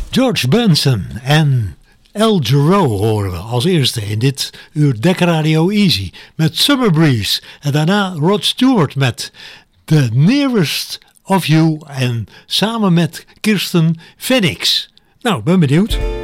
George Benson en El Giro horen we als eerste in dit uur Dek Radio Easy met Summer Breeze. En daarna Rod Stewart met The Nearest of You en samen met Kirsten Phoenix. Nou, ben benieuwd.